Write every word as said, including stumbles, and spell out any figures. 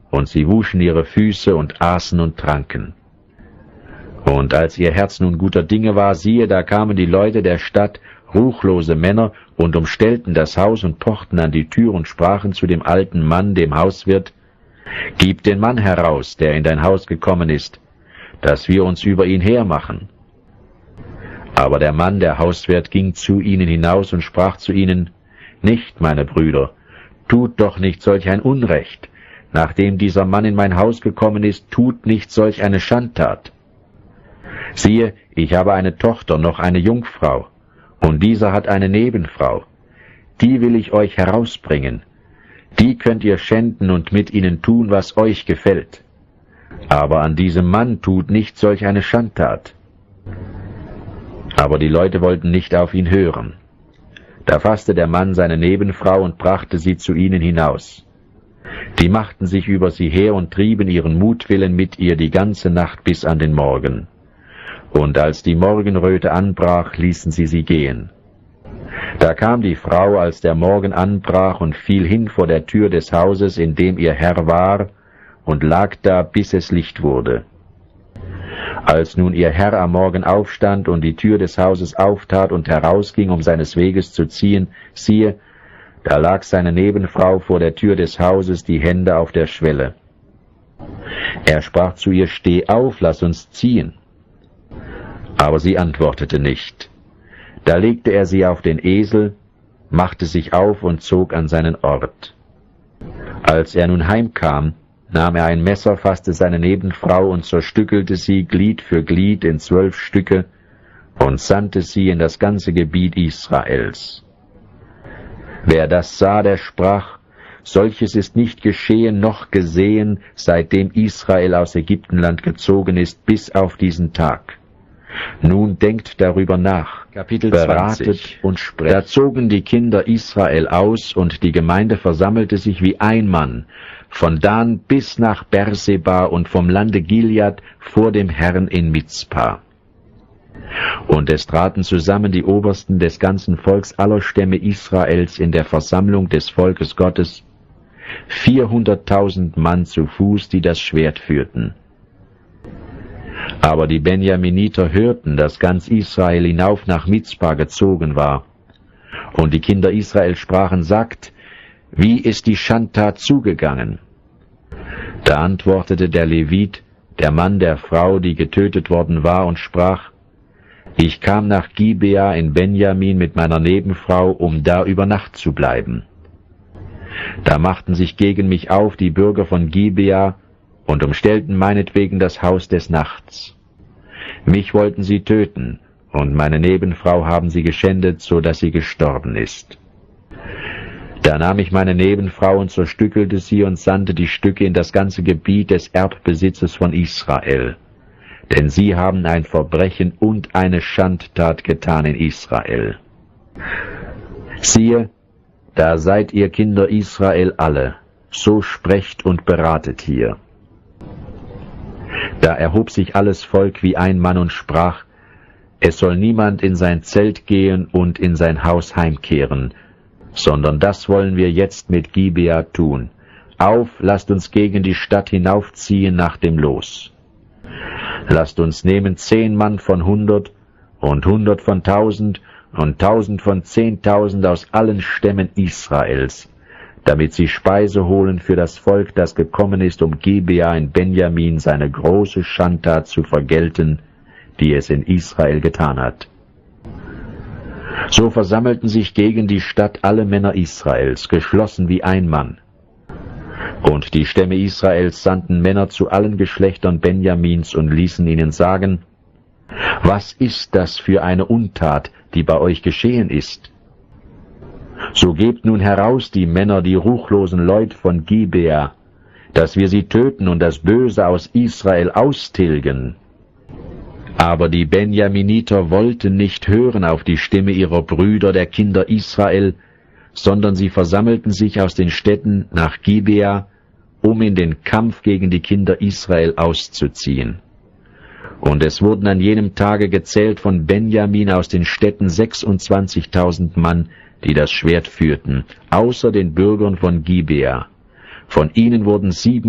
und sie wuschen ihre Füße und aßen und tranken. Und als ihr Herz nun guter Dinge war, siehe, da kamen die Leute der Stadt, ruchlose Männer, und umstellten das Haus und pochten an die Tür und sprachen zu dem alten Mann, dem Hauswirt: Gib den Mann heraus, der in dein Haus gekommen ist, dass wir uns über ihn hermachen. Aber der Mann, der Hauswirt, ging zu ihnen hinaus und sprach zu ihnen: Nicht, meine Brüder, tut doch nicht solch ein Unrecht. Nachdem dieser Mann in mein Haus gekommen ist, tut nicht solch eine Schandtat. Siehe, ich habe eine Tochter, noch eine Jungfrau, und dieser hat eine Nebenfrau. Die will ich euch herausbringen. Die könnt ihr schänden und mit ihnen tun, was euch gefällt. Aber an diesem Mann tut nicht solch eine Schandtat. Aber die Leute wollten nicht auf ihn hören. Da fasste der Mann seine Nebenfrau und brachte sie zu ihnen hinaus. Die machten sich über sie her und trieben ihren Mutwillen mit ihr die ganze Nacht bis an den Morgen. Und als die Morgenröte anbrach, ließen sie sie gehen. Da kam die Frau, als der Morgen anbrach, und fiel hin vor der Tür des Hauses, in dem ihr Herr war, und lag da, bis es Licht wurde. Als nun ihr Herr am Morgen aufstand und die Tür des Hauses auftat und herausging, um seines Weges zu ziehen, siehe, da lag seine Nebenfrau vor der Tür des Hauses, die Hände auf der Schwelle. Er sprach zu ihr: Steh auf, lass uns ziehen. Aber sie antwortete nicht. Da legte er sie auf den Esel, machte sich auf und zog an seinen Ort. Als er nun heimkam, nahm er ein Messer, fasste seine Nebenfrau und zerstückelte sie Glied für Glied in zwölf Stücke und sandte sie in das ganze Gebiet Israels. Wer das sah, der sprach: Solches ist nicht geschehen noch gesehen, seitdem Israel aus Ägyptenland gezogen ist, bis auf diesen Tag. Nun denkt darüber nach, Kapitel beratet zwanzig. und sprecht. Da zogen die Kinder Israel aus, und die Gemeinde versammelte sich wie ein Mann, von Dan bis nach Berseba und vom Lande Gilead vor dem Herrn in Mizpa. Und es traten zusammen die Obersten des ganzen Volks aller Stämme Israels in der Versammlung des Volkes Gottes, vierhunderttausend Mann zu Fuß, die das Schwert führten. Aber die Benjaminiter hörten, dass ganz Israel hinauf nach Mizpa gezogen war. Und die Kinder Israel sprachen: Sagt, wie ist die Schandtat zugegangen? Da antwortete der Levit, der Mann der Frau, die getötet worden war, und sprach: Ich kam nach Gibea in Benjamin mit meiner Nebenfrau, um da über Nacht zu bleiben. Da machten sich gegen mich auf die Bürger von Gibea und umstellten meinetwegen das Haus des Nachts. Mich wollten sie töten, und meine Nebenfrau haben sie geschändet, so dass sie gestorben ist. Da nahm ich meine Nebenfrau und zerstückelte sie und sandte die Stücke in das ganze Gebiet des Erbbesitzes von Israel. Denn sie haben ein Verbrechen und eine Schandtat getan in Israel. Siehe, da seid ihr Kinder Israel alle, so sprecht und beratet hier. Da erhob sich alles Volk wie ein Mann und sprach: Es soll niemand in sein Zelt gehen und in sein Haus heimkehren, sondern das wollen wir jetzt mit Gibea tun. Auf, lasst uns gegen die Stadt hinaufziehen nach dem Los. Lasst uns nehmen zehn Mann von hundert und hundert von tausend und tausend von zehntausend aus allen Stämmen Israels, damit sie Speise holen für das Volk, das gekommen ist, um Gibea in Benjamin seine große Schandtat zu vergelten, die es in Israel getan hat. So versammelten sich gegen die Stadt alle Männer Israels, geschlossen wie ein Mann. Und die Stämme Israels sandten Männer zu allen Geschlechtern Benjamins und ließen ihnen sagen: Was ist das für eine Untat, die bei euch geschehen ist? So gebt nun heraus die Männer, die ruchlosen Leute von Gibea, dass wir sie töten und das Böse aus Israel austilgen. Aber die Benjaminiter wollten nicht hören auf die Stimme ihrer Brüder, der Kinder Israel, sondern sie versammelten sich aus den Städten nach Gibea, um in den Kampf gegen die Kinder Israel auszuziehen. Und es wurden an jenem Tage gezählt von Benjamin aus den Städten sechsundzwanzigtausend Mann, die das Schwert führten, außer den Bürgern von Gibea. Von ihnen wurden sieben